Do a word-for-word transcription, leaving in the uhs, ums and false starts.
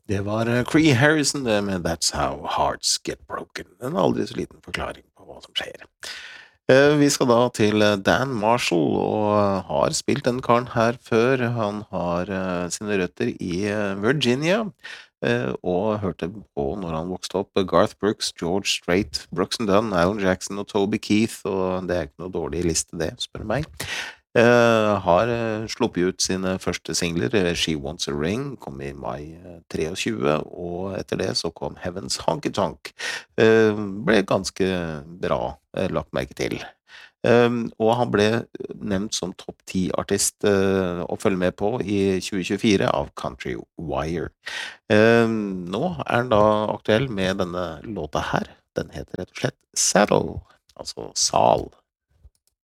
Det var eh, Cree Harrison det med That's How Hearts Get Broken. En aldri så liten forklaring på hva som skjer. Eh, Vi skal da til eh, Dan Marshall, og eh, har spilt den karen her før. Han har eh, sine røtter i eh, Virginia, eh, og hørte på når han vokste opp Garth Brooks, George Strait, Brooks and Dunn, Alan Jackson og Toby Keith, og det er ikke noe dårlig liste det, spør du meg. Eh, har eh, sluppet ut sine første singler. eh, She Wants a Ring kom i mai eh, tjuetre, og etter det så kom Heaven's Honky Tonk. Eh, ble ganske bra eh, lagt merke til. Um, og han ble nevnt som topp ti-artist uh, å følge med på i tjue tjuefire av Country Wire. Um, nå er han da aktuell med denne låta her. Den heter rett og slett Saddle, altså Sal.